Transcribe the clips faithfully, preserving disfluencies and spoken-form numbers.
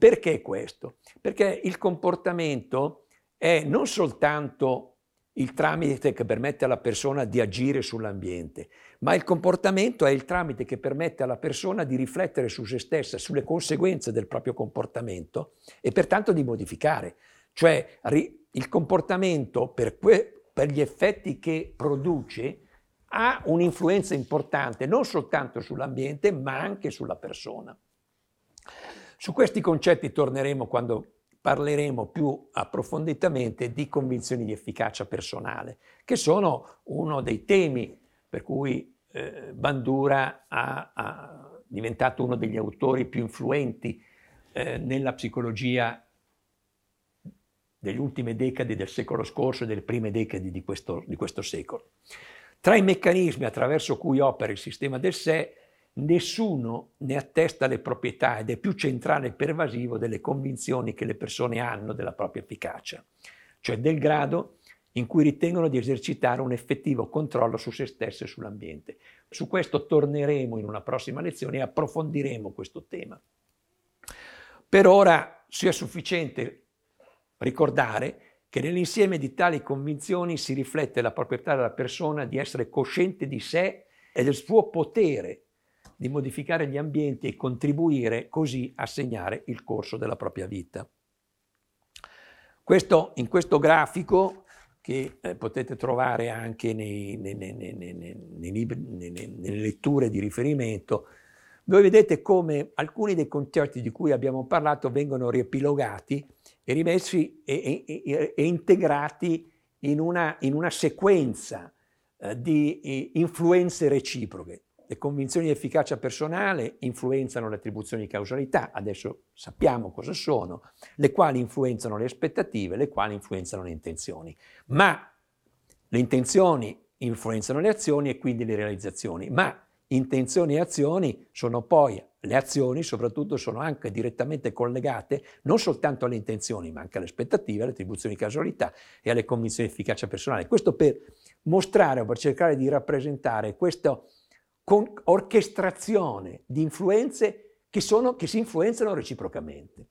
Perché questo? Perché il comportamento è non soltanto il tramite che permette alla persona di agire sull'ambiente, ma il comportamento è il tramite che permette alla persona di riflettere su se stessa, sulle conseguenze del proprio comportamento e pertanto di modificare. Cioè il comportamento per, que- per gli effetti che produce ha un'influenza importante non soltanto sull'ambiente ma anche sulla persona. Su questi concetti torneremo quando parleremo più approfonditamente di convinzioni di efficacia personale, che sono uno dei temi per cui eh, Bandura ha, ha diventato uno degli autori più influenti eh, nella psicologia delle ultime decadi del secolo scorso e delle prime decadi di questo, di questo secolo. Tra i meccanismi attraverso cui opera il sistema del sé, nessuno ne attesta le proprietà ed è più centrale e pervasivo delle convinzioni che le persone hanno della propria efficacia, cioè del grado in cui ritengono di esercitare un effettivo controllo su se stesse e sull'ambiente. Su questo torneremo in una prossima lezione e approfondiremo questo tema. Per ora sia sufficiente ricordare che nell'insieme di tali convinzioni si riflette la proprietà della persona di essere cosciente di sé e del suo potere di modificare gli ambienti e contribuire così a segnare il corso della propria vita. Questo, in questo grafico, che eh, potete trovare anche nei, nei, nei, nei, nei, nei libri, nei, nelle letture di riferimento, voi vedete come alcuni dei concetti di cui abbiamo parlato vengono riepilogati e rimessi e, e, e integrati in una, in una sequenza eh, di eh, influenze reciproche. Le convinzioni di efficacia personale influenzano le attribuzioni di causalità, adesso sappiamo cosa sono, le quali influenzano le aspettative, le quali influenzano le intenzioni. Ma le intenzioni influenzano le azioni e quindi le realizzazioni, ma intenzioni e azioni sono poi, le azioni soprattutto sono anche direttamente collegate non soltanto alle intenzioni, ma anche alle aspettative, alle attribuzioni di causalità e alle convinzioni di efficacia personale. Questo per mostrare o per cercare di rappresentare questo con orchestrazione di influenze che, sono, che si influenzano reciprocamente.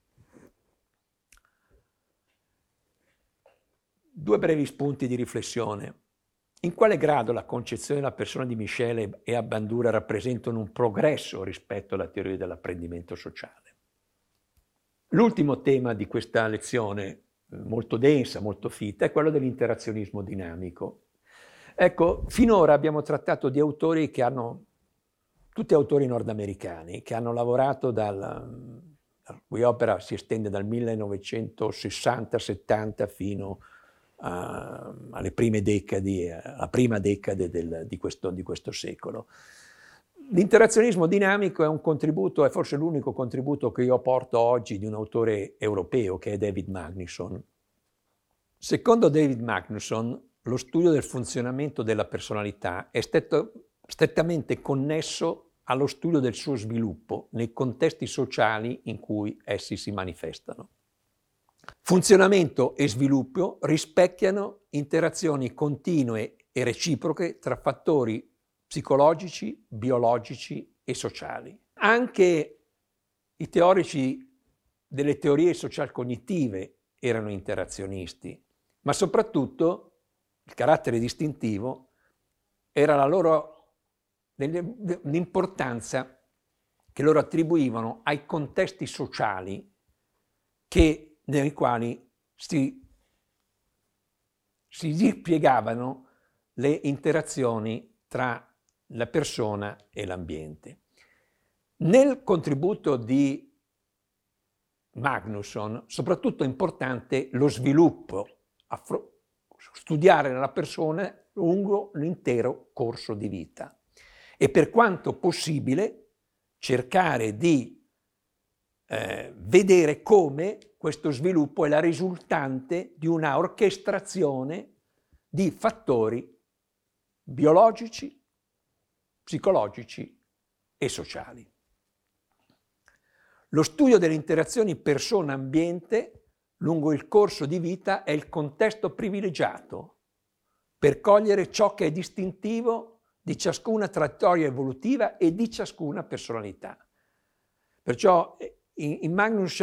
Due brevi spunti di riflessione. In quale grado la concezione della persona di Michele e a Bandura rappresentano un progresso rispetto alla teoria dell'apprendimento sociale? L'ultimo tema di questa lezione, molto densa, molto fitta, è quello dell'interazionismo dinamico. Ecco, finora abbiamo trattato di autori che hanno, tutti autori nordamericani, che hanno lavorato dal, la cui opera si estende dal millenovecentosessanta settanta fino a, alle prime decadi, alla prima decade del, di, questo, di questo secolo. L'interazionismo dinamico è un contributo, è forse l'unico contributo che io porto oggi di un autore europeo, che è David Magnusson. Secondo David Magnusson, lo studio del funzionamento della personalità è stato strettamente connesso allo studio del suo sviluppo nei contesti sociali in cui essi si manifestano. Funzionamento e sviluppo rispecchiano interazioni continue e reciproche tra fattori psicologici, biologici e sociali. Anche i teorici delle teorie social-cognitive erano interazionisti, ma soprattutto il carattere distintivo era la loro, l'importanza che loro attribuivano ai contesti sociali che, nei quali si, si dispiegavano le interazioni tra la persona e l'ambiente. Nel contributo di Magnusson, soprattutto è importante lo sviluppo, studiare la persona lungo l'intero corso di vita e per quanto possibile cercare di eh, vedere come questo sviluppo è la risultante di una orchestrazione di fattori biologici, psicologici e sociali. Lo studio delle interazioni persona-ambiente lungo il corso di vita è il contesto privilegiato per cogliere ciò che è distintivo di ciascuna traiettoria evolutiva e di ciascuna personalità. Perciò in, in Magnusson